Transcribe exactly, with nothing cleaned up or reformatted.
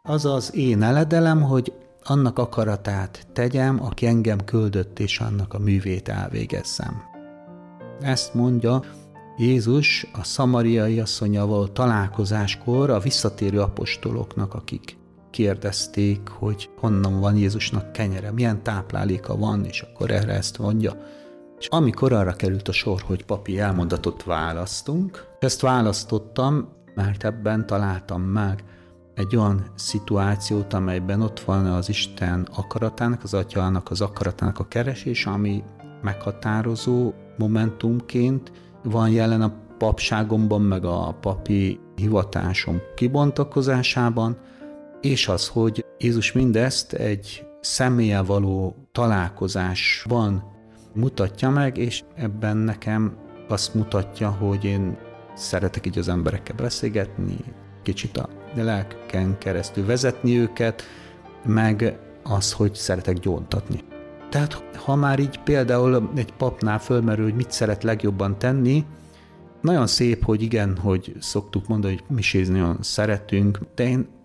Az az én eledelem, hogy annak akaratát tegyem, aki engem küldött, és annak a művét elvégezzem. Ezt mondja Jézus a szamariai asszonnyal találkozáskor a visszatérő apostoloknak, akik kérdezték, hogy honnan van Jézusnak kenyere, milyen tápláléka van, és akkor erre ezt mondja. És amikor arra került a sor, hogy papi elmondatot választunk, ezt választottam, mert ebben találtam meg egy olyan szituációt, amelyben ott van az Isten akaratának, az Atyának az akaratának a keresés, ami meghatározó momentumként van jelen a papságomban, meg a papi hivatásom kibontakozásában, és az, hogy Jézus mindezt egy személlyel való találkozásban mutatja meg, és ebben nekem azt mutatja, hogy én szeretek így az emberekkel beszélgetni, kicsit a lelken keresztül vezetni őket, meg az, hogy szeretek gyóntatni. Tehát ha már így például egy papnál fölmerül, hogy mit szeret legjobban tenni, nagyon szép, hogy igen, hogy szoktuk mondani, hogy misézni nagyon szeretünk, de én